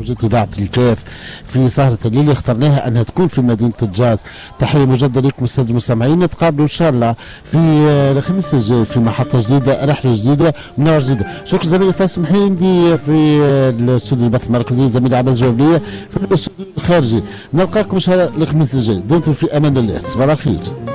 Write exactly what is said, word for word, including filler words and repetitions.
وجدت إذاعة الكاف في سهرة الليل اللي اخترناها أنها تكون في مدينة الجاز. تحية مجددة لكم السادة المستمعين، نتقابلوا إن شاء الله في الخميس الجاي في محطة جديدة، رحلة جديدة، منوع جديدة. شكرا زميلي فاس محيندي في الاستوديو البث المركزي، زميلي عباس جوابلية في الاستوديو الخارجي. نلقاكم إن شاء الله الخميس الجاي، دمتم في أمان الله، تصبحوا على خير.